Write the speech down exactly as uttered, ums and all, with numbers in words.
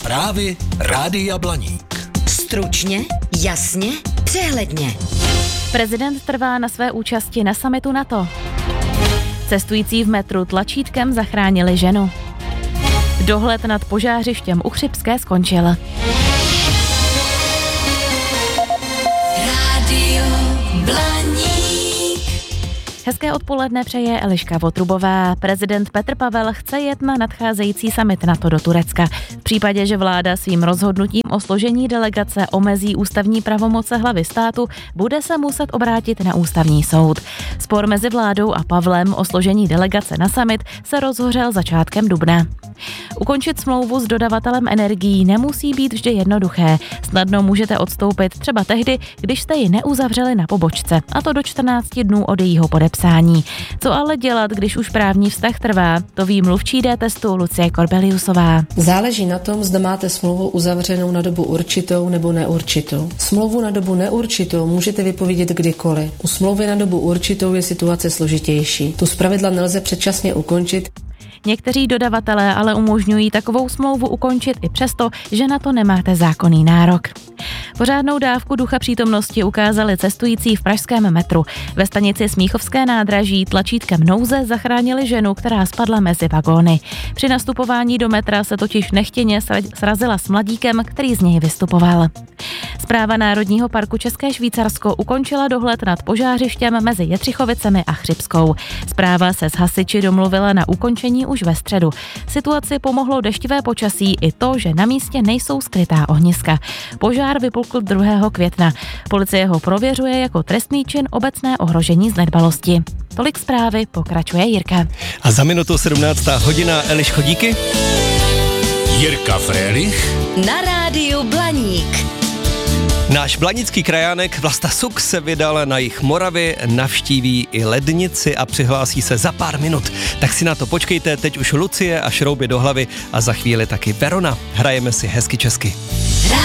Zprávy Rádia Blaník. Stručně, jasně, přehledně. Prezident trvá na své účasti na summitu NATO. Cestující v metru tlačítkem zachránili ženu. Dohled nad požářištěm u Chřibské skončil. Rádio Blaník. Hezké odpoledne přeje Eliška Votrubová. Prezident Petr Pavel chce jet na nadcházející summit NATO do Turecka. V případě, že vláda svým rozhodnutím o složení delegace omezí ústavní pravomoce hlavy státu, bude se muset obrátit na ústavní soud. Spor mezi vládou a Pavlem o složení delegace na summit se rozhořel začátkem dubna. Ukončit smlouvu s dodavatelem energií nemusí být vždy jednoduché. Snadno můžete odstoupit třeba tehdy, když jste ji neuzavřeli na pobočce, a to do čtrnácti dnů od jejího podepsání. Co ale dělat, když už právní vztah trvá? To ví mluvčí D-testu Lucie Korbeliusová. Záleží na tom, zda máte smlouvu uzavřenou na dobu určitou nebo neurčitou. Smlouvu na dobu neurčitou můžete vypovědět kdykoliv. U smlouvy na dobu určitou je situace složitější. Tu zpravidla nelze předčasně ukončit. Někteří dodavatelé ale umožňují takovou smlouvu ukončit i přesto, že na to nemáte zákonný nárok. Pořádnou dávku ducha přítomnosti ukázali cestující v pražském metru. Ve stanici Smíchovské nádraží tlačítkem nouze zachránili ženu, která spadla mezi vagóny. Při nastupování do metra se totiž nechtěně srazila s mladíkem, který z něj vystupoval. Správa Národního parku České Švýcarsko ukončila dohled nad požářištěm mezi Jetřichovicemi a Chřibskou. Správa se s hasiči domluvila na ukončení už ve středu. Situaci pomohlo deštivé počasí i to, že na místě nejsou skrytá ohniska. Požár vypukl druhého května. Policie ho prověřuje jako trestný čin obecné ohrožení z nedbalosti. Tolik zprávy, pokračuje Jirka. A za minutu sedmnáctá hodina Eliško, díky. Jirka Frélich Na rádiu Blaník. Náš blanický krajánek Vlasta Suk se vydal na jih Moravy, navštíví i lednici a přihlásí se za pár minut. Tak si na to počkejte, teď už Lucie a šrouby do hlavy a za chvíli taky Verona. Hrajeme si hezky česky.